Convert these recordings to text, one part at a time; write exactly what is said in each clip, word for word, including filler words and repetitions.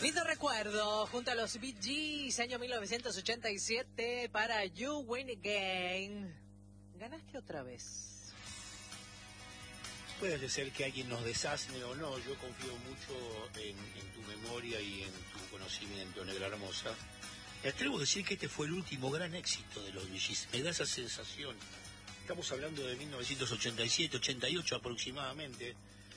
Lindo recuerdo, junto a los Bee Gees, año mil novecientos ochenta y siete, para You Win Again. Ganaste otra vez. Puede ser que alguien nos desasne o no, yo confío mucho en, en tu memoria y en tu conocimiento, negra hermosa. Me atrevo a decir que este fue el último gran éxito de los Bee Gees, me da esa sensación. Estamos hablando de mil novecientos ochenta y siete, ochenta y ocho aproximadamente.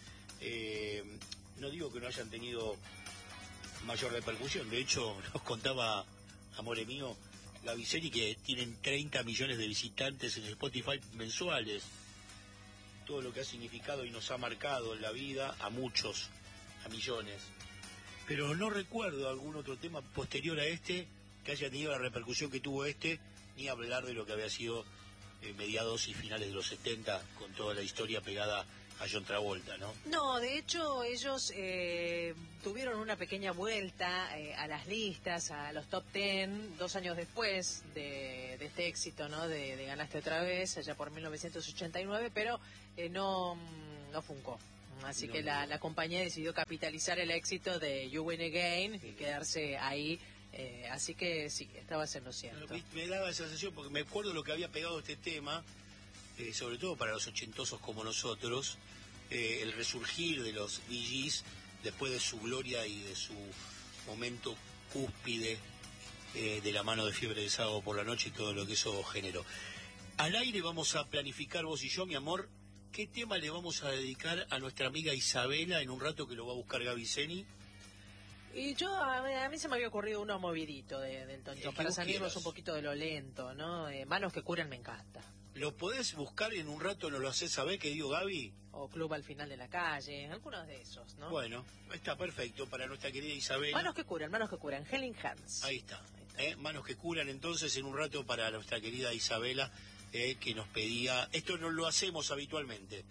Eh, no digo que no hayan tenido mayor repercusión, de hecho nos contaba, amore mío, la Viceni, que tienen treinta millones de visitantes en Spotify mensuales. Todo lo que ha significado y nos ha marcado en la vida a muchos, a millones. Pero no recuerdo algún otro tema posterior a este que haya tenido la repercusión que tuvo este, ni hablar de lo que había sido eh, mediados y finales de los setenta, con toda la historia pegada a John Travolta, ¿no? No, de hecho ellos eh, tuvieron una pequeña vuelta eh, a las listas, a los top ten, dos años después de, de este éxito, ¿no? De, de Ganaste otra vez, allá por mil novecientos ochenta y nueve, pero eh, no, no funcó. Así no, que la, la compañía decidió capitalizar el éxito de You Win Again y quedarse ahí. Eh, así que sí, estabas en lo cierto. Me, me daba esa sensación porque me acuerdo lo que había pegado este tema. Eh, sobre todo para los ochentosos como nosotros, eh, el resurgir de los Bee Gees después de su gloria y de su momento cúspide, eh, de la mano de Fiebre de Sábado por la Noche y todo lo que eso generó. Al aire vamos a planificar vos y yo, mi amor, qué tema le vamos a dedicar a nuestra amiga Isabela en un rato, que lo va a buscar Gaby Zeni. Y yo, a mí, a mí se me había ocurrido uno movidito de, del Tonto, para salirnos quieras. Un poquito de lo lento, ¿no? Eh, Manos que curan me encanta. ¿Lo podés buscar en un rato, nos lo hacés saber, que digo, Gaby? O Club al final de la calle, algunos de esos, ¿no? Bueno, está perfecto para nuestra querida Isabela. Manos que curan, manos que curan, Helling Hands. Ahí está, Ahí está. ¿Eh? Manos que curan, entonces, en un rato para nuestra querida Isabela, eh, que nos pedía, esto no lo hacemos habitualmente,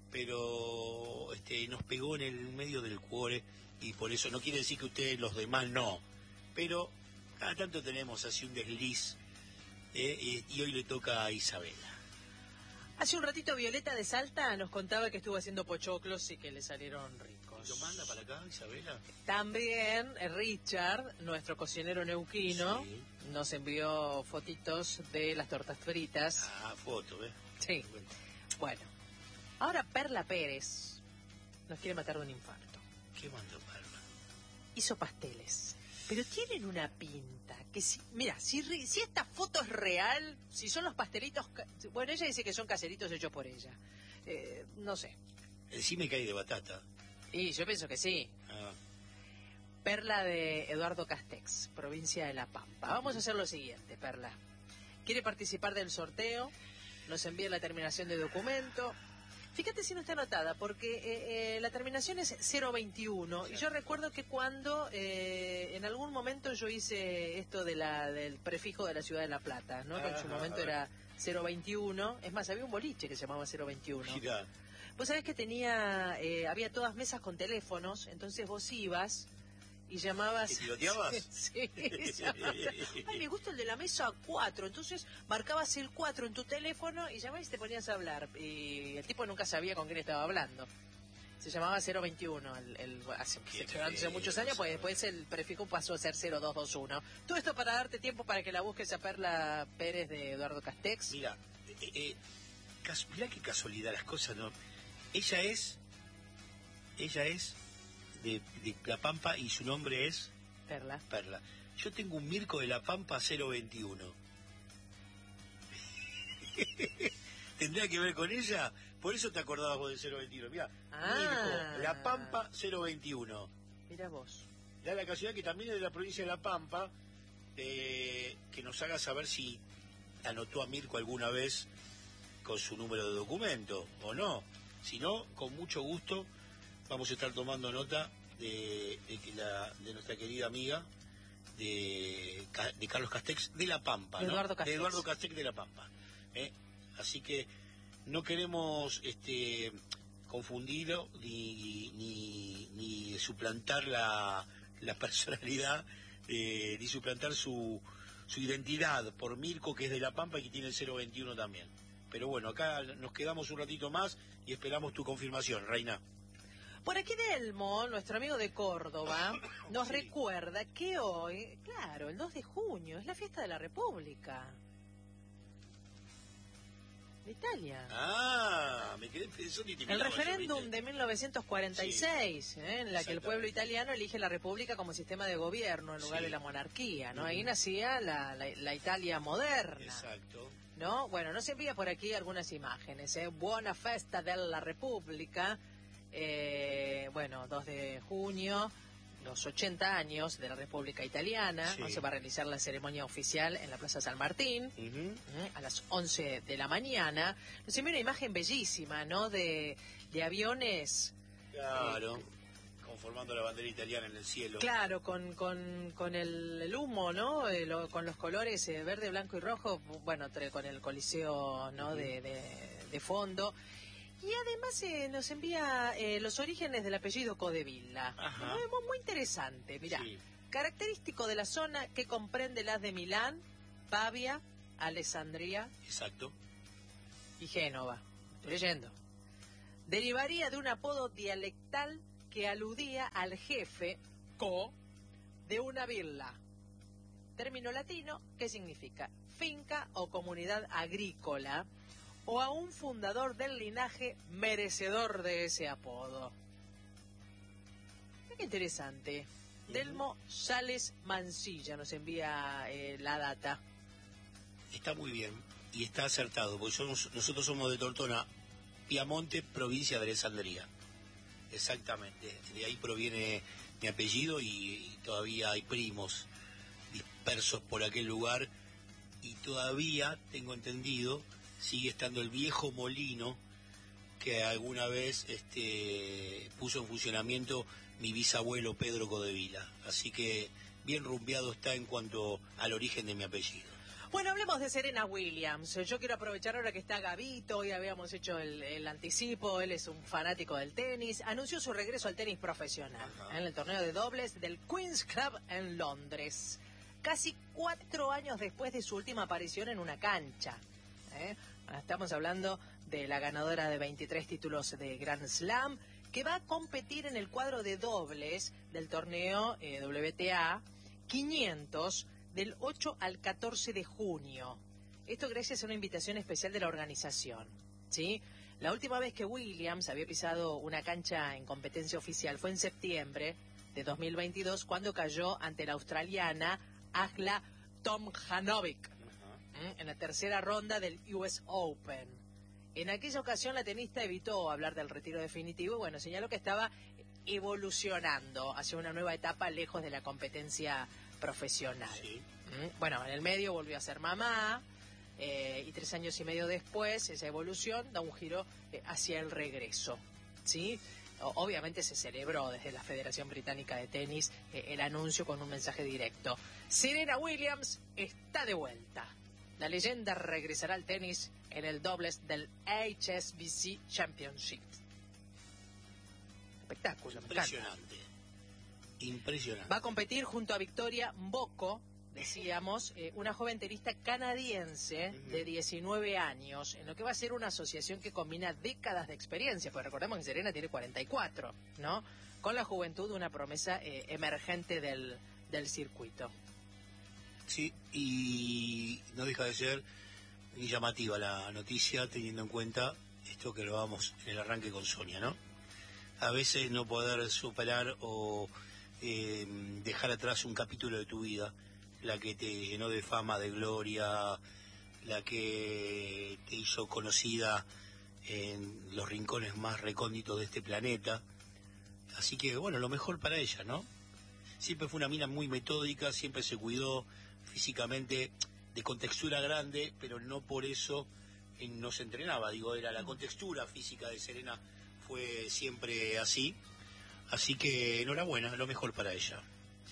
pero este, nos pegó en el medio del cuore, y por eso no quiere decir que ustedes los demás no, pero cada tanto tenemos así un desliz. Eh, y hoy le toca a Isabela. Hace un ratito Violeta de Salta nos contaba que estuvo haciendo pochoclos y que le salieron ricos. ¿Lo manda para acá, Isabela? También Richard, nuestro cocinero neuquino, sí, nos envió fotitos de las tortas fritas. Ah, foto, ¿ves? Sí. Bueno, ahora Perla Pérez nos quiere matar de un infarto. ¿Qué mandó Perla? Hizo pasteles. Pero tienen una pinta que si, mira, si, si esta foto es real, si son los pastelitos, bueno, ella dice que son caseritos hechos por ella, eh, no sé. Sí me cae de batata. Y yo pienso que sí. Ah. Perla de Eduardo Castex, provincia de La Pampa. Vamos a hacer lo siguiente, Perla. ¿Quiere participar del sorteo? Nos envía la terminación de documento. Fíjate si no está anotada, porque eh, eh, la terminación es cero veintiuno, y yo recuerdo que cuando eh, en algún momento yo hice esto de la del prefijo de la ciudad de La Plata, ¿no? Que en su momento era cero veintiuno, es más, había un boliche que se llamaba cero veintiuno. Mirá. Vos sabés que tenía, eh, había todas mesas con teléfonos, entonces vos ibas y llamabas... ¿Y tiroteabas? Sí, sí. Ay, me gusta el de la mesa cuatro. Entonces marcabas el cuatro en tu teléfono y llamabas y te ponías a hablar. Y el tipo nunca sabía con quién estaba hablando. Se llamaba cero veintiuno. El, el, hace, hace muchos años, pues después el prefijo pasó a ser cero dos dos uno. Todo esto para darte tiempo para que la busques a Perla Pérez de Eduardo Castex. Mira, eh, eh, cas mirá qué casualidad las cosas, ¿no? Ella es... Ella es... De, de La Pampa, y su nombre es Perla. Perla. Yo tengo un Mirko de La Pampa cero veintiuno. ¿Tendría que ver con ella? Por eso te acordabas vos de cero veintiuno. Mira, ah. Mirko, La Pampa cero veintiuno. Mira vos. Da la casualidad que también es de la provincia de La Pampa, eh, que nos haga saber si anotó a Mirko alguna vez con su número de documento o no. Si no, con mucho gusto vamos a estar tomando nota de, de, que la, de nuestra querida amiga de, de Carlos Castex de La Pampa, de ¿no? Eduardo Castex. De Eduardo Castex de La Pampa. ¿eh? Así que no queremos este, confundirlo ni, ni, ni suplantar la, la personalidad, eh, ni suplantar su, su identidad por Mirko, que es de La Pampa y que tiene el cero veintiuno también. Pero bueno, acá nos quedamos un ratito más y esperamos tu confirmación, Reina. Por aquí Delmo, nuestro amigo de Córdoba, nos Sí. recuerda que hoy, claro, el dos de junio, es la fiesta de la República de Italia. Ah, me quedé pensando y te El miraba, referéndum ¿viste? de mil novecientos cuarenta y seis, ¿eh? En la que el pueblo italiano elige la república como sistema de gobierno en lugar Sí. de la monarquía, ¿no? Ujú. Ahí nacía la, la, la Italia moderna, Exacto. ¿no? Bueno, nos envía por aquí algunas imágenes, ¿eh? Buona festa della Repubblica, eh, bueno, dos de junio, los ochenta años de la República Italiana, Sí. ¿no? Se va a realizar la ceremonia oficial en la Plaza San Martín. Ujú. ¿eh? A las once de la mañana. Nos envía una imagen bellísima, ¿no? De, de aviones, Claro. Conformando la bandera italiana en el cielo. claro, con, con, con el, el humo, ¿no? Eh, lo- con los colores eh, verde, blanco y rojo, bueno, tre- con el coliseo, ¿no? Ujú. de, de, de fondo. Y además eh, nos envía eh, los orígenes del apellido Codevilla. Ajá. Muy, muy, muy interesante, mirá. Sí. Característico de la zona que comprende las de Milán, Pavia, Alessandria Exacto. y Génova. Estoy leyendo. Derivaría de un apodo dialectal que aludía al jefe, co, de una villa. Término latino que significa finca o comunidad agrícola, o a un fundador del linaje merecedor de ese apodo. Mira qué interesante. Ujú. Delmo Sales Mansilla nos envía eh, la data. Está muy bien. Y está acertado, porque somos- nosotros somos de Tortona, Piamonte, provincia de Alessandria. Exactamente. De ahí proviene mi apellido y, y todavía hay primos dispersos por aquel lugar. Y todavía, tengo entendido, sigue estando el viejo molino que alguna vez este, puso en funcionamiento mi bisabuelo Pedro Codevilla. Así que bien rumbeado está en cuanto al origen de mi apellido. Bueno, hablemos de Serena Williams. Yo quiero aprovechar ahora que está Gabito, hoy habíamos hecho el, el anticipo, él es un fanático del tenis, anunció su regreso al tenis profesional, Ajá. en el torneo de dobles del Queen's Club en Londres, casi cuatro años después de su última aparición en una cancha. ¿eh? Estamos hablando de la ganadora de veintitrés títulos de Grand Slam, que va a competir en el cuadro de dobles del torneo eh, W T A quinientos del ocho al catorce de junio. Esto gracias a una invitación especial de la organización, ¿sí? La última vez que Williams había pisado una cancha en competencia oficial fue en septiembre de dos mil veintidós, cuando cayó ante la australiana Ajla Tomljanovic ¿eh? en la tercera ronda del U S Open. En aquella ocasión la tenista evitó hablar del retiro definitivo y bueno, señaló que estaba evolucionando hacia una nueva etapa lejos de la competencia profesional. Sí. ¿Mm? Bueno, en el medio volvió a ser mamá eh, y tres años y medio después esa evolución da un giro eh, hacia el regreso, ¿sí? O- Obviamente se celebró desde la Federación Británica de Tenis eh, el anuncio con un mensaje directo. Serena Williams está de vuelta. La leyenda regresará al tenis en el dobles del H S B C Championship. Espectáculo, me encanta. Impresionante. Impresionante. Va a competir junto a Victoria Mboko, decíamos, eh, una joven tenista canadiense Ujú. de diecinueve años, en lo que va a ser una asociación que combina décadas de experiencia, porque recordemos que Serena tiene cuarenta y cuatro, ¿no? Con la juventud de una promesa eh, emergente del, del circuito. Sí, y no deja de ser muy llamativa la noticia, teniendo en cuenta esto que lo vamos en el arranque con Sonia, ¿no? A veces no poder superar o eh, dejar atrás un capítulo de tu vida, la que te llenó de fama, de gloria, la que te hizo conocida en los rincones más recónditos de este planeta. Así que, bueno, lo mejor para ella, ¿no? Siempre fue una mina muy metódica, siempre se cuidó físicamente, de contextura grande, pero no por eso eh, no se entrenaba. Digo, era la contextura física de Serena fue siempre así. Así que enhorabuena, lo mejor para ella.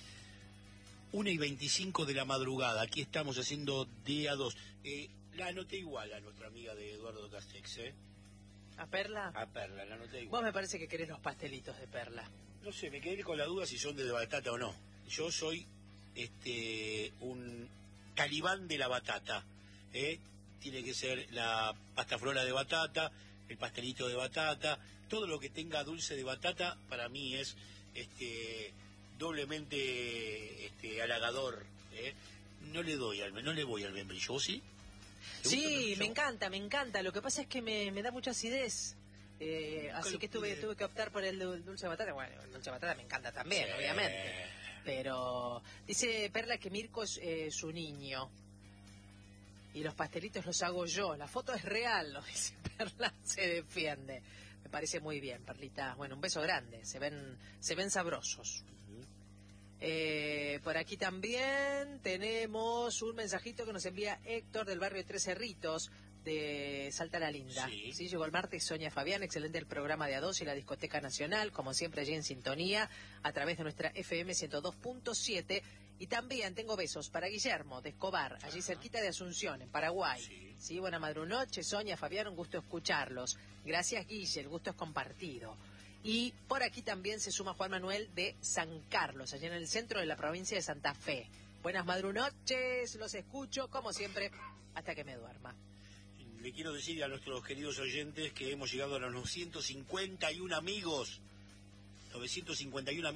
una y veinticinco de la madrugada, aquí estamos haciendo D A dos. Eh, la anoté igual a nuestra amiga de Eduardo Castex, ¿eh? ¿A Perla? A Perla, la anoté Vos igual. me parece que querés los pastelitos de Perla. No sé, me quedé con la duda si son de batata o no. Yo soy este un talibán de la batata, ¿eh? Tiene que ser la pasta flora de batata, el pastelito de batata, todo lo que tenga dulce de batata para mí es este doblemente este halagador, ¿eh? No le doy al no le voy al membrillo, ¿vos sí? Sí, me encanta, me encanta. Lo que pasa es que me, me da mucha acidez. Eh, así que tuve, tuve que optar por el dulce de batata. Bueno, el dulce de batata me encanta también, sí, obviamente. Pero dice Perla que Mirko es eh, su niño. Y los pastelitos los hago yo. La foto es real, lo dice Perla, se defiende. Me parece muy bien, Perlita. Bueno, un beso grande. Se ven, se ven sabrosos. Eh, por aquí también tenemos un mensajito que nos envía Héctor del barrio Tres Cerritos de Salta la Linda. Sí. Sí, llegó el martes Sonia Fabián, excelente el programa de A dos y la Discoteca Nacional, como siempre allí en sintonía, a través de nuestra F M ciento dos punto siete. Y también tengo besos para Guillermo de Escobar, allí cerquita de Asunción, en Paraguay. Sí, sí, buena madrunoche, Sonia Fabián, un gusto escucharlos. Gracias, Guille, el gusto es compartido. Y por aquí también se suma Juan Manuel de San Carlos, allá en el centro de la provincia de Santa Fe. Buenas madrunoches, los escucho, como siempre, hasta que me duerma. Le quiero decir a nuestros queridos oyentes que hemos llegado a los novecientos cincuenta y uno amigos. novecientos cincuenta y uno amigos.